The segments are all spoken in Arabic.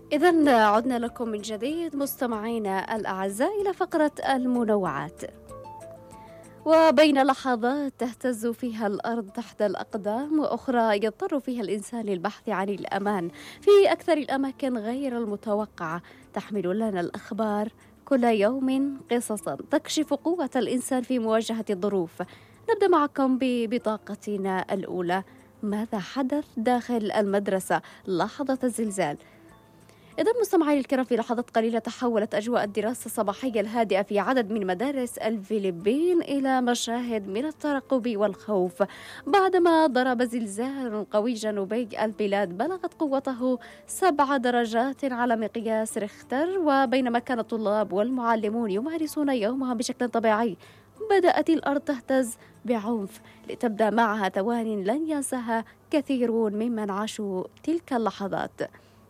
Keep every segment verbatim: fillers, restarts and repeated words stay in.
إذن عدنا لكم من جديد مستمعينا الأعزاء إلى فقرة المنوعات. وبين لحظات تهتز فيها الأرض تحت الأقدام وأخرى يضطر فيها الإنسان للبحث عن الأمان في أكثر الأماكن غير المتوقعة، تحمل لنا الأخبار كل يوم قصصا تكشف قوة الإنسان في مواجهة الظروف. نبدأ معكم ببطاقتنا الأولى. ماذا حدث داخل المدرسة لحظة الزلزال؟ إذا مستمعي الكرام، في لحظات قليلة تحولت أجواء الدراسة الصباحية الهادئة في عدد من مدارس الفلبين إلى مشاهد من الترقب والخوف بعدما ضرب زلزال قوي جنوبي البلاد بلغت قوته سبع درجات على مقياس ريختر. وبينما كان الطلاب والمعلمون يمارسون يومهم بشكل طبيعي، بدأت الأرض تهتز بعنف لتبدأ معها ثوان لن ينساها كثيرون ممن عاشوا تلك اللحظات.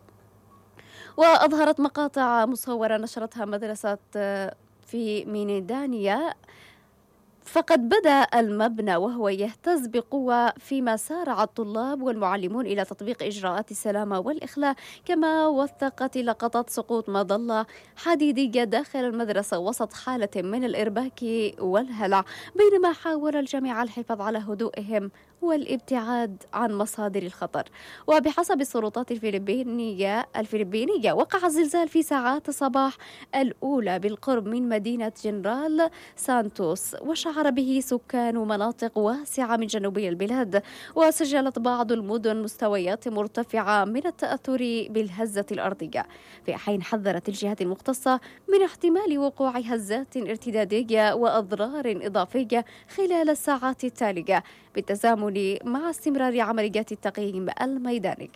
وأظهرت مقاطع مصورة نشرتها مدرسة في مينيدانيا، فقد بدأ المبنى وهو يهتز بقوة فيما سارع الطلاب والمعلمون إلى تطبيق إجراءات السلامة والإخلاء. كما وثقت لقطات سقوط مظلة حديدية داخل المدرسة وسط حالة من الإرباك والهلع، بينما حاول الجميع الحفاظ على هدوئهم والابتعاد عن مصادر الخطر. وبحسب السلطات الفلبينية الفلبينية وقع الزلزال في ساعات الصباح الأولى بالقرب من مدينة جنرال سانتوس، وشعر به سكان مناطق واسعة من جنوبي البلاد. وسجلت بعض المدن مستويات مرتفعة من التأثر بالهزة الأرضية، في حين حذرت الجهات المختصة من احتمال وقوع هزات ارتدادية وأضرار إضافية خلال الساعات التالية بالتزامن مع استمرار عمليات التقييم الميداني.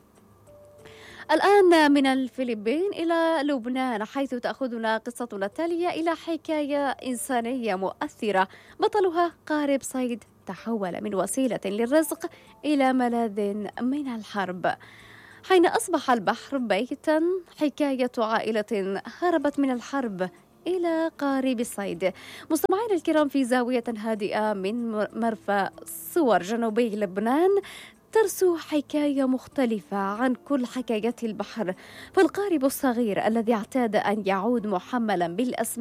الآن من الفلبين إلى لبنان، حيث تأخذنا قصتنا التالية إلى حكاية إنسانية مؤثرة بطلها قارب صيد تحول من وسيلة للرزق إلى ملاذ من الحرب. حين أصبح البحر بيتا، حكاية عائلة هربت من الحرب إلى قارب الصيد. مستمعين الكرام، في زاوية هادئة من مرفأ صور جنوبي لبنان ترسو حكاية مختلفة عن كل حكايات البحر. فالقارب الصغير الذي اعتاد أن يعود محملا بالأسماك